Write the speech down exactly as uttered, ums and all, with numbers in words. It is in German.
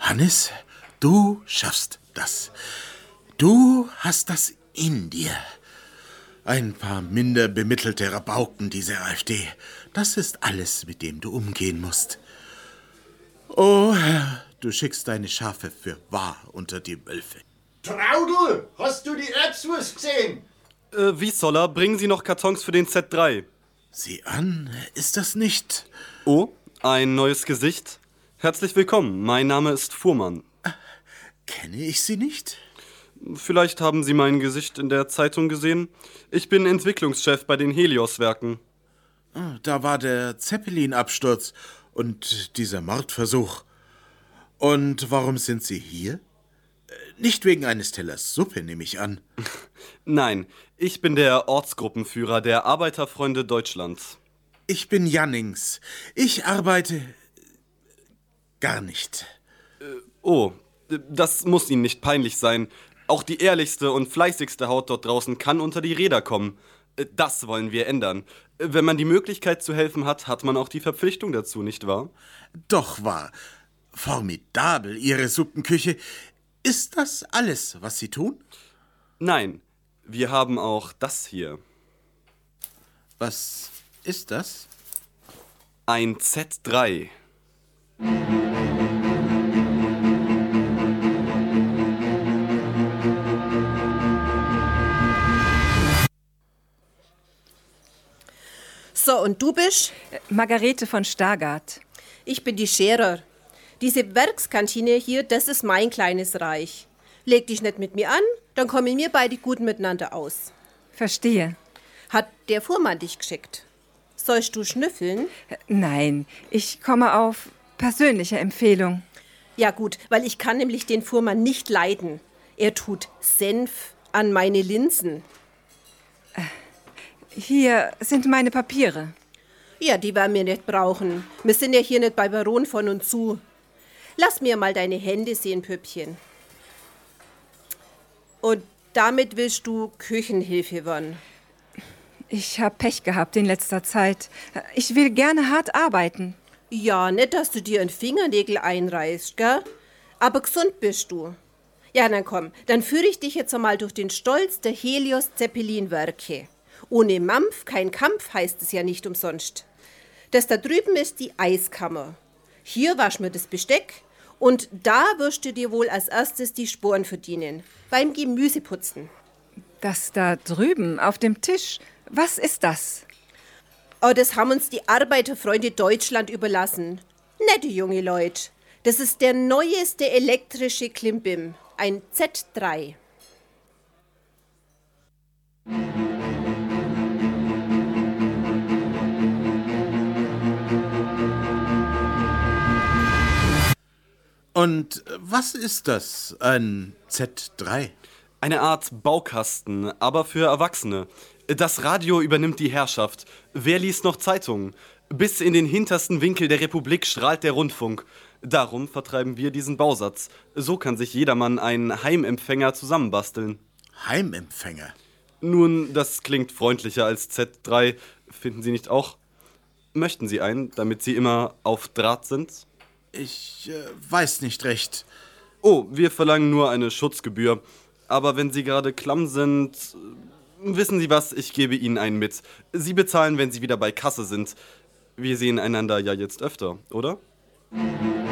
Hannes, du schaffst das. Du hast das in dir. Ein paar minder bemittelte Rabauken dieser AfD. Das ist alles, mit dem du umgehen musst. Oh Herr, du schickst deine Schafe für wahr unter die Wölfe. Traudel, hast du die Erbswurst gesehen? Äh, Wiesoller, bringen Sie noch Kartons für den Z drei. Sieh an, ist das nicht... Oh, ein neues Gesicht. Herzlich willkommen, mein Name ist Fuhrmann. Kenne ich Sie nicht? Vielleicht haben Sie mein Gesicht in der Zeitung gesehen. Ich bin Entwicklungschef bei den Helios-Werken. Da war der Zeppelin-Absturz und dieser Mordversuch. Und warum sind Sie hier? Nicht wegen eines Tellers Suppe, nehme ich an. Nein, ich bin der Ortsgruppenführer der Arbeiterfreunde Deutschlands. Ich bin Jannings. Ich arbeite... gar nicht. Oh, das muss Ihnen nicht peinlich sein. Auch die ehrlichste und fleißigste Haut dort draußen kann unter die Räder kommen. Das wollen wir ändern. Wenn man die Möglichkeit zu helfen hat, hat man auch die Verpflichtung dazu, nicht wahr? Doch wahr. Formidabel, Ihre Suppenküche. Ist das alles, was Sie tun? Nein, wir haben auch das hier. Was ist das? Ein Z drei. So, und du bist? Margarete von Stargard. Ich bin die Scherer. Diese Werkskantine hier, das ist mein kleines Reich. Leg dich nicht mit mir an, dann kommen wir beide gut miteinander aus. Verstehe. Hat der Fuhrmann dich geschickt? Sollst du schnüffeln? Nein, ich komme auf persönliche Empfehlung. Ja gut, weil ich kann nämlich den Fuhrmann nicht leiden. Er tut Senf an meine Linsen. Hier sind meine Papiere. Ja, die werden wir nicht brauchen. Wir sind ja hier nicht bei Baron von und zu. Lass mir mal deine Hände sehen, Püppchen. Und damit willst du Küchenhilfe werden? Ich habe Pech gehabt in letzter Zeit. Ich will gerne hart arbeiten. Ja, nicht, dass du dir einen Fingernägel einreißt, gell? Aber gesund bist du. Ja, dann komm, dann führe ich dich jetzt einmal durch den Stolz der Helios-Zeppelin-Werke. Ohne Mampf kein Kampf, heißt es ja nicht umsonst. Das da drüben ist die Eiskammer. Hier waschen wir das Besteck und da wirst du dir wohl als erstes die Sporen verdienen. Beim Gemüseputzen. Das da drüben auf dem Tisch, was ist das? Oh, das haben uns die Arbeiterfreunde Deutschland überlassen. Nette junge Leute. Das ist der neueste elektrische Klimbim, ein Z drei. Und was ist das, ein Z drei? Eine Art Baukasten, aber für Erwachsene. Das Radio übernimmt die Herrschaft. Wer liest noch Zeitungen? Bis in den hintersten Winkel der Republik strahlt der Rundfunk. Darum vertreiben wir diesen Bausatz. So kann sich jedermann einen Heimempfänger zusammenbasteln. Heimempfänger? Nun, das klingt freundlicher als Z drei. Finden Sie nicht auch? Möchten Sie einen, damit Sie immer auf Draht sind? Ich äh, weiß nicht recht. Oh, wir verlangen nur eine Schutzgebühr. Aber wenn Sie gerade klamm sind, wissen Sie was, ich gebe Ihnen einen mit. Sie bezahlen, wenn Sie wieder bei Kasse sind. Wir sehen einander ja jetzt öfter, oder?